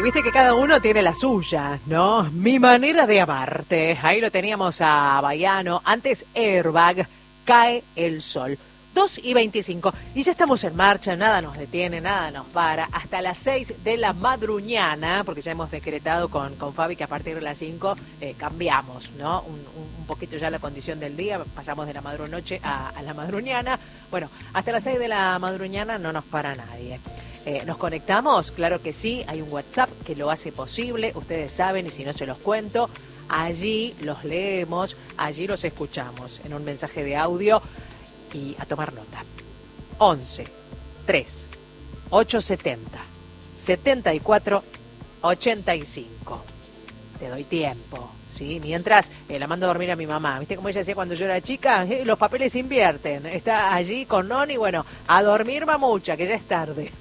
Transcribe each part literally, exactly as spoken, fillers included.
Y viste que cada uno tiene la suya, ¿no? Mi manera de amarte. Ahí lo teníamos a Baiano. Antes Airbag, Cae el Sol. dos y veinticinco. Y ya estamos en marcha, nada nos detiene, nada nos para. Hasta las seis de la madruñana, porque ya hemos decretado con, con Fabi que a partir de las cinco eh, cambiamos, ¿no? Un, un, un poquito ya la condición del día. Pasamos de la madrunoche a, a la madruñana. Bueno, hasta las seis de la madruñana no nos para nadie. Eh, ¿Nos conectamos? Claro que sí, hay un WhatsApp que lo hace posible, ustedes saben, y si no se los cuento, allí los leemos, allí los escuchamos en un mensaje de audio y a tomar nota. once, tres, ochocientos setenta, setenta y cuatro, ochenta y cinco. Te doy tiempo, ¿sí? Mientras eh, la mando a dormir a mi mamá. ¿Viste cómo ella decía cuando yo era chica? Eh, los papeles invierten. Está allí con Noni, bueno, a dormir mamucha, que ya es tarde.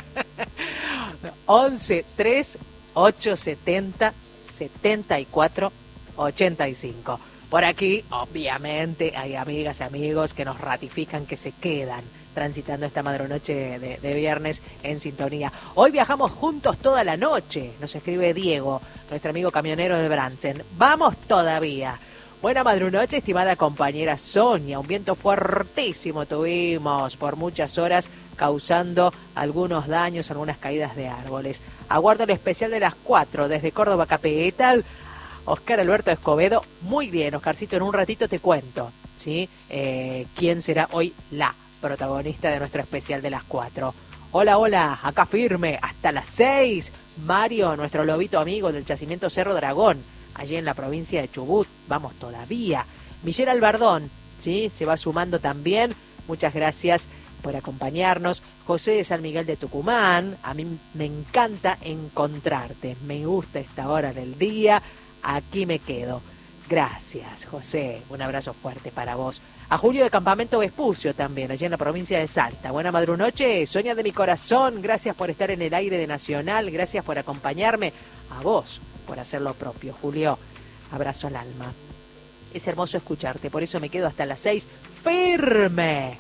once, tres, ochocientos setenta, setenta y cuatro, ochenta y cinco. Por aquí, obviamente, hay amigas y amigos que nos ratifican que se quedan transitando esta madrunoche de, de viernes en sintonía. Hoy viajamos juntos toda la noche, nos escribe Diego, nuestro amigo camionero de Bransen. ¡Vamos todavía! Buena madrunoche, estimada compañera Sonia. Un viento fuertísimo tuvimos por muchas horas, causando algunos daños, algunas caídas de árboles. Aguardo el especial de las cuatro desde Córdoba Capital. Oscar Alberto Escobedo, muy bien, Oscarcito, en un ratito te cuento, ¿sí? Eh, ¿Quién será hoy la protagonista de nuestro especial de las cuatro? Hola, hola, acá firme, hasta las seis. Mario, nuestro lobito amigo del yacimiento Cerro Dragón, allí en la provincia de Chubut, vamos todavía. Michelle Albardón, ¿sí? Se va sumando también, muchas gracias por acompañarnos. José de San Miguel de Tucumán, a mí me encanta encontrarte, me gusta esta hora del día. Aquí me quedo. Gracias, José. Un abrazo fuerte para vos. A Julio de Campamento Vespucio también, allí en la provincia de Salta. Buena madrunoche, Sonia de mi corazón. Gracias por estar en el aire de Nacional. Gracias por acompañarme. A vos por hacer lo propio, Julio. Abrazo al alma. Es hermoso escucharte, por eso me quedo hasta las seis. ¡Firme!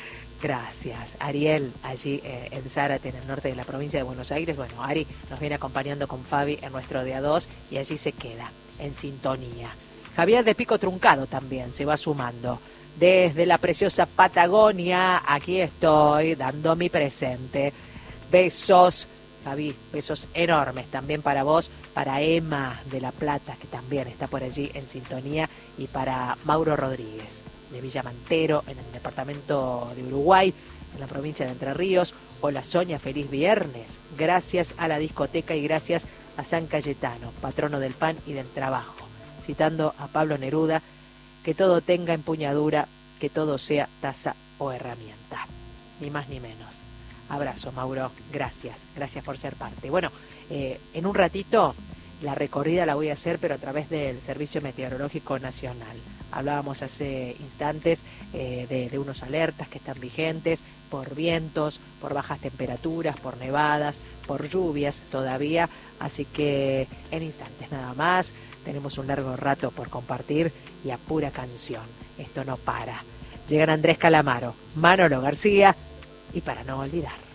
Gracias, Ariel, allí eh, en Zárate, en el norte de la provincia de Buenos Aires. Bueno, Ari nos viene acompañando con Fabi en nuestro día dos y allí se queda, en sintonía. Javier de Pico Truncado también se va sumando. Desde la preciosa Patagonia, aquí estoy dando mi presente. Besos, Javi, besos enormes también para vos, para Emma de La Plata, que también está por allí en sintonía, y para Mauro Rodríguez, de Villa Mantero, en el departamento de Uruguay, en la provincia de Entre Ríos. Hola Sonia, feliz viernes. Gracias a la discoteca y gracias a San Cayetano, patrono del pan y del trabajo. Citando a Pablo Neruda, que todo tenga empuñadura, que todo sea taza o herramienta. Ni más ni menos. Abrazo, Mauro. Gracias, gracias por ser parte. Bueno, eh, en un ratito la recorrida la voy a hacer, pero a través del Servicio Meteorológico Nacional. Hablábamos hace instantes eh, de, de unos alertas que están vigentes por vientos, por bajas temperaturas, por nevadas, por lluvias todavía. Así que en instantes nada más, tenemos un largo rato por compartir y a pura canción. Esto no para. Llegan Andrés Calamaro, Manolo García y Para No Olvidar.